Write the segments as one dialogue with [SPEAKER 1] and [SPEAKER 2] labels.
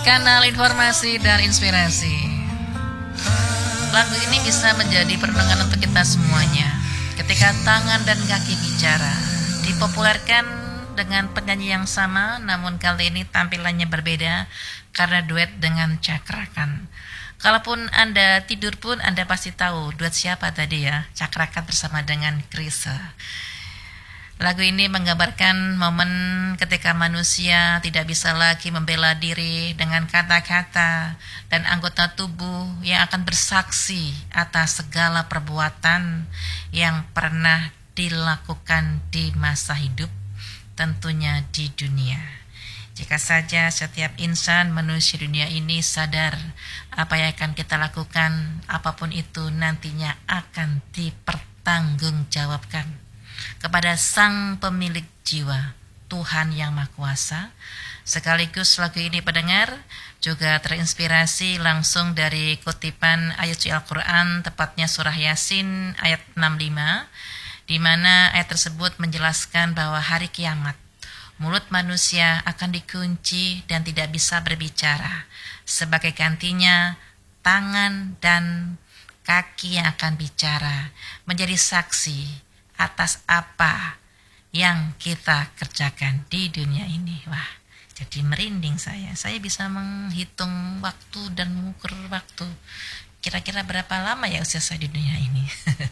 [SPEAKER 1] Kanal informasi dan inspirasi. Lagu ini bisa menjadi perenungan untuk kita semuanya. Ketika tangan dan kaki bicara, dipopulerkan dengan penyanyi yang sama, namun kali ini tampilannya berbeda karena duet dengan Cakrakan. Kalaupun Anda tidur pun Anda pasti tahu duet siapa tadi ya, Cakrakan bersama dengan Chrisye. Lagu ini menggambarkan momen ketika manusia tidak bisa lagi membela diri dengan kata-kata dan anggota tubuh yang akan bersaksi atas segala perbuatan yang pernah dilakukan di masa hidup, tentunya di dunia. Jika saja setiap insan manusia dunia ini sadar apa yang akan kita lakukan, apapun itu nantinya akan dipertanggungjawabkan kepada Sang Pemilik Jiwa, Tuhan Yang Maha Kuasa. Sekaligus lagu ini pendengar juga terinspirasi langsung dari kutipan ayat suci Al-Quran, tepatnya surah Yasin ayat 65, di mana ayat tersebut menjelaskan bahwa hari kiamat mulut manusia akan dikunci dan tidak bisa berbicara. Sebagai gantinya, tangan dan kaki yang akan bicara menjadi saksi atas apa yang kita kerjakan di dunia ini. Wah, jadi merinding saya. Saya bisa menghitung waktu dan mengukur waktu. Kira-kira berapa lama ya usia saya di dunia ini?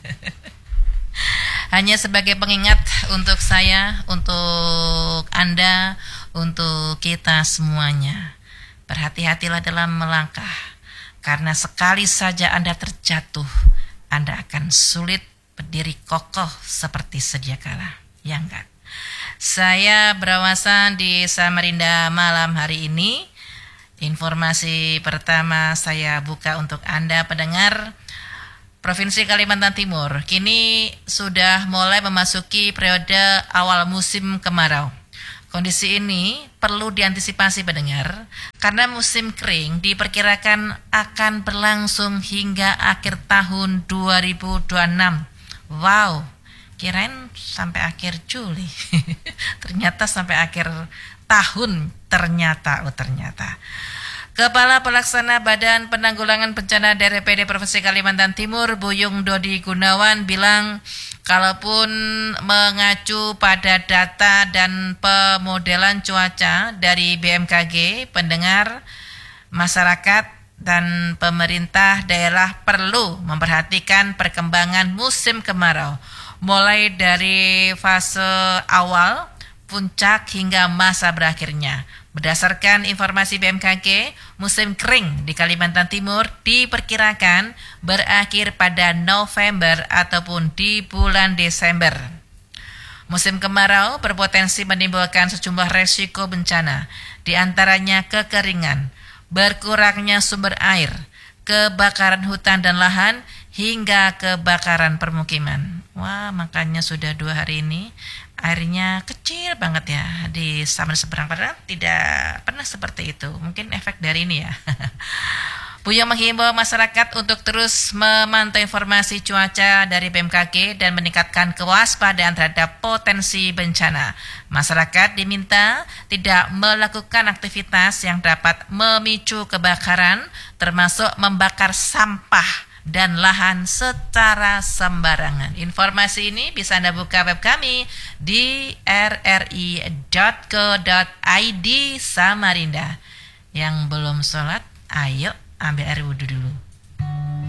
[SPEAKER 1] Hanya sebagai pengingat untuk saya, untuk Anda, untuk kita semuanya. Berhati-hatilah dalam melangkah, karena sekali saja Anda terjatuh, Anda akan sulit berdiri kokoh seperti sedia kala. Ya enggak? Saya berwawasan di Samarinda malam hari ini. Informasi pertama saya buka untuk Anda pendengar. Provinsi Kalimantan Timur kini sudah mulai memasuki periode awal musim kemarau. Kondisi ini perlu diantisipasi pendengar, karena musim kering diperkirakan akan berlangsung hingga akhir tahun 2026. Wow, kirain sampai akhir Juli. Ternyata sampai akhir tahun ternyata. Kepala Pelaksana Badan Penanggulangan Bencana Daerah PD Provinsi Kalimantan Timur, Buyung Dodi Gunawan bilang, kalaupun mengacu pada data dan pemodelan cuaca dari BMKG, pendengar, masyarakat dan pemerintah daerah perlu memperhatikan perkembangan musim kemarau, mulai dari fase awal, puncak hingga masa berakhirnya. Berdasarkan informasi BMKG, musim kering di Kalimantan Timur diperkirakan berakhir pada November ataupun di bulan Desember. Musim kemarau berpotensi menimbulkan sejumlah resiko bencana, di antaranya kekeringan, berkurangnya sumber air, kebakaran hutan dan lahan, hingga kebakaran permukiman. Wah, makanya sudah 2 hari ini airnya kecil banget ya di Samar seberang, padahal tidak pernah seperti itu. Mungkin efek dari ini ya. Buyung menghimbau masyarakat untuk terus memantau informasi cuaca dari BMKG dan meningkatkan kewaspadaan terhadap potensi bencana. Masyarakat diminta tidak melakukan aktivitas yang dapat memicu kebakaran, termasuk membakar sampah dan lahan secara sembarangan. Informasi ini bisa Anda buka web kami di rri.co.id Samarinda. Yang belum sholat, ayo ambil air wudhu dulu.